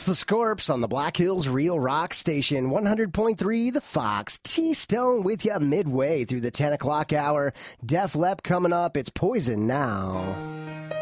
It's the Scorps on the Black Hills Real Rock Station, 100.3 The Fox. T-Stone with you midway through the 10 o'clock hour. Def Lep coming up. It's Poison now.